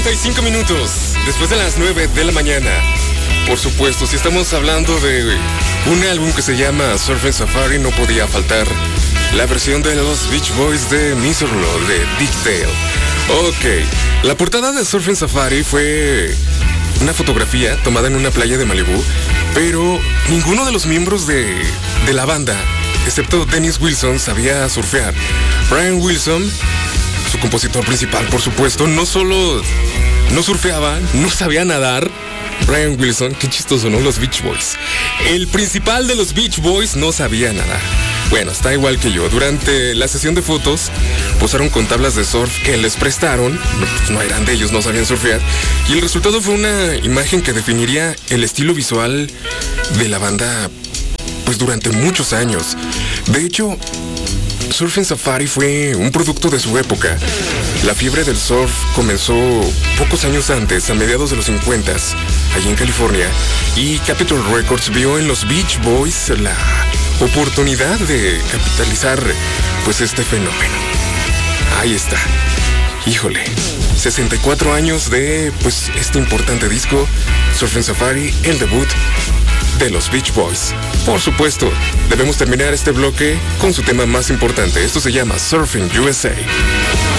35 minutos después de las 9 de la mañana. Por supuesto, si estamos hablando de un álbum que se llama Surfing Safari, no podía faltar la versión de los Beach Boys de Miserable, de Dick Dale. Ok, la portada de Surfing Safari fue una fotografía tomada en una playa de Malibú, pero ninguno de los miembros de la banda, excepto Dennis Wilson, sabía surfear. Brian Wilson, su compositor principal, por supuesto, no solo no surfeaba, no sabía nadar. Brian Wilson, qué chistoso, ¿no? Los Beach Boys. El principal de los Beach Boys no sabía nadar. Bueno, está igual que yo. Durante la sesión de fotos, posaron con tablas de surf que les prestaron. Pues no eran de ellos, no sabían surfear. Y el resultado fue una imagen que definiría el estilo visual de la banda, pues durante muchos años. De hecho, Surfing Safari fue un producto de su época. La fiebre del surf comenzó pocos años antes, a mediados de los 50s, allí en California, y Capitol Records vio en los Beach Boys la oportunidad de capitalizar, pues, este fenómeno. Ahí está. Híjole, 64 años de, pues, este importante disco, Surfing Safari, el debut de los Beach Boys. Por supuesto, debemos terminar este bloque con su tema más importante. Esto se llama Surfing USA.